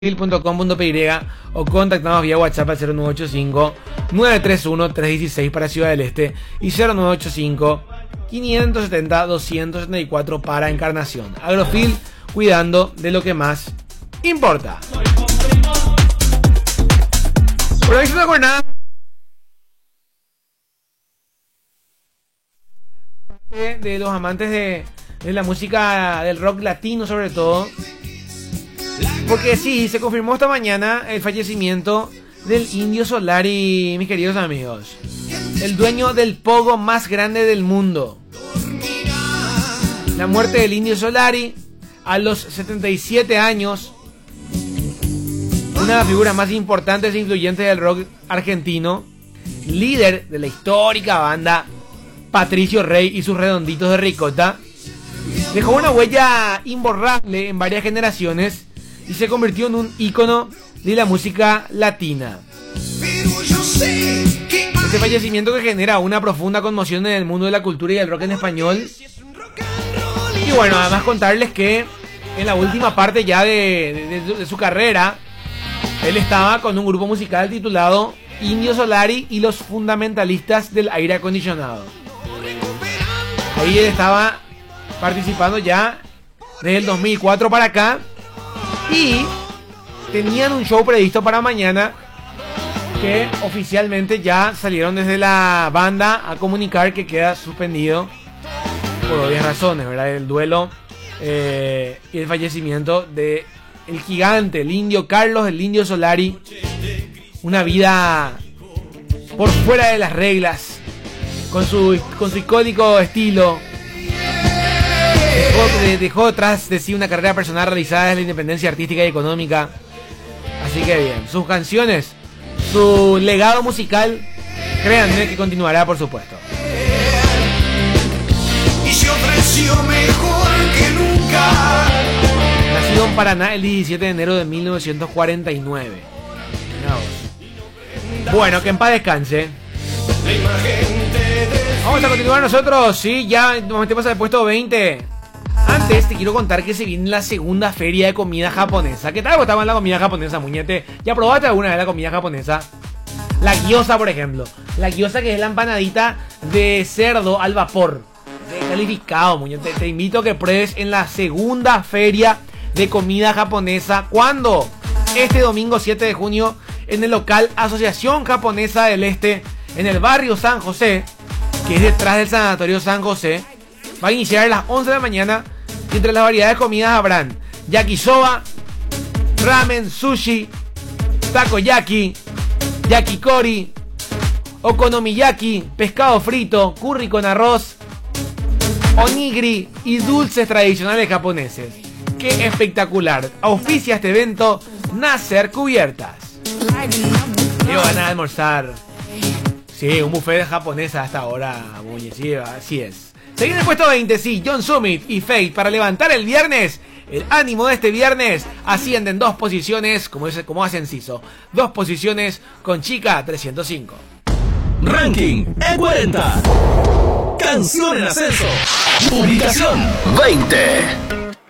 .com.py o contactamos vía WhatsApp al 0985-931-316 para Ciudad del Este y 0985-570-274 para Encarnación. Agrofil, cuidando de lo que más importa. Por hoy es una jornada de los amantes de la música del rock latino, sobre todo. Porque sí, se confirmó esta mañana el fallecimiento del Indio Solari, mis queridos amigos. El dueño del pogo más grande del mundo. La muerte del Indio Solari a los 77 años. Una de las figuras más importantes e influyentes del rock argentino. Líder de la histórica banda Patricio Rey y sus Redonditos de Ricota. Dejó una huella imborrable en varias generaciones y se convirtió en un ícono de la música latina. Este fallecimiento que genera una profunda conmoción en el mundo de la cultura y el rock en español. Y bueno, además contarles que en la última parte ya de su carrera, él estaba con un grupo musical titulado Indio Solari y los Fundamentalistas del Aire Acondicionado. Ahí él estaba participando ya desde el 2004 para acá. Y tenían un show previsto para mañana que oficialmente ya salieron desde la banda a comunicar que queda suspendido por obvias razones, ¿verdad? El duelo y el fallecimiento de el gigante, el indio Carlos, el Indio Solari. Una vida por fuera de las reglas, con su icónico estilo. Dejó tras de sí una carrera personal realizada desde la independencia artística y económica. Así que bien, sus canciones, su legado musical, créanme que continuará, por supuesto. Y se ofreció mejor que nunca. Nacido en Paraná el 17 de enero de 1949. Bueno, que en paz descanse. Vamos a continuar nosotros, sí, ya nos metemos al puesto 20. Antes te quiero contar que se viene la segunda feria de comida japonesa. ¿Qué tal estaba en la comida japonesa, muñete? ¿Ya probaste alguna vez la comida japonesa? La gyoza, por ejemplo. La gyoza, que es la empanadita de cerdo al vapor. Calificado, muñete. Te invito a que pruebes en la segunda feria de comida japonesa. ¿Cuándo? Este domingo 7 de junio en el local Asociación Japonesa del Este, en el barrio San José, que es detrás del Sanatorio San José. Va a iniciar a las 11 de la mañana y entre las variedades de comidas habrán yakisoba, ramen, sushi, takoyaki, yakikori, okonomiyaki, pescado frito, curry con arroz, onigiri y dulces tradicionales japoneses. ¡Qué espectacular! Auspicia este evento Nacer Cubiertas. ¿Qué van a almorzar? Sí, un buffet de japonesa hasta ahora, Muñe, sí, así es. Seguir en el puesto 20, sí, John Summit y Fate para levantar el viernes. El ánimo de este viernes ascienden 2 posiciones, como hace Enciso. 2 posiciones con Chica 305. Ranking E40. Canción en ascenso. Publicación 20.